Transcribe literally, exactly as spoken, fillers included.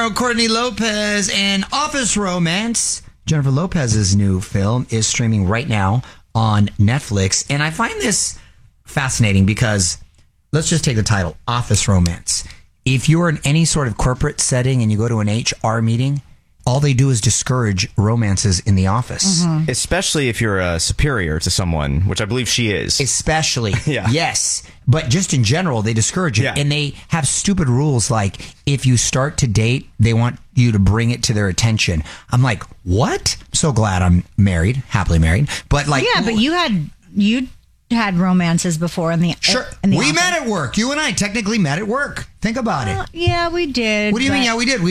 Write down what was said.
Tomorrow, Courtney Lopez and Office Romance. Jennifer Lopez's new film is streaming right now on Netflix. And I find this fascinating because let's just take the title, Office Romance. If you're in any sort of corporate setting and you go to an H R meeting, all they do is discourage romances in the office. Mm-hmm. Especially if you're a superior to someone, which I believe she is. Especially. Yeah. Yes. But just in general, they discourage it. Yeah. And they have stupid rules like if you start to date, they want you to bring it to their attention. I'm like, what? I'm so glad I'm married, happily married. But like, yeah, but you had you had romances before in the sure. In the we office. met at work. You and I technically met at work. Think about Well, it. yeah, we did. What do you mean? but- Yeah, we did. We